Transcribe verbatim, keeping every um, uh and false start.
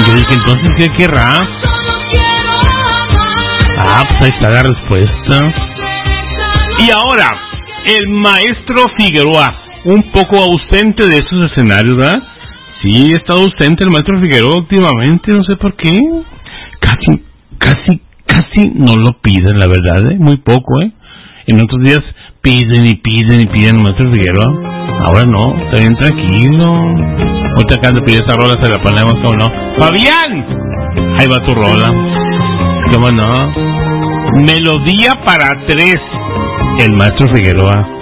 Yo dije, entonces, ¿qué querrá? Ah, pues ahí está la respuesta. Y ahora, el maestro Figueroa, un poco ausente de esos escenarios, ¿verdad? Sí, ha estado ausente el maestro Figueroa últimamente, no sé por qué. Casi, casi, casi no lo piden, la verdad, ¿eh? Muy poco, ¿eh? En otros días piden y piden y piden al maestro Figueroa. Ahora no, está bien tranquilo. Ahorita acá de pedir esa rola, se la ponemos, ¿cómo no? ¡Fabián! Ahí va tu rola. ¿Cómo no? Melodía para tres. El maestro Figueroa.